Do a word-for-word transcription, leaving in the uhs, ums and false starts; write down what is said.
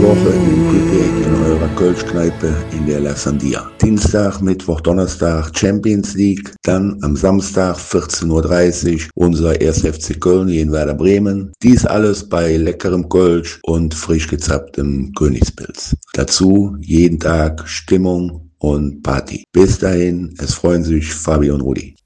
Woche in Lübeck in eurer Kölschkneipe in der La Sandia. Dienstag, Mittwoch, Donnerstag Champions League. Dann am Samstag vierzehn Uhr dreißig unser erster F C Köln gegen Werder Bremen. Dies alles bei leckerem Kölsch und frisch gezapptem Königspilz. Dazu jeden Tag Stimmung und Party. Bis dahin, es freuen sich Fabi und Rudi.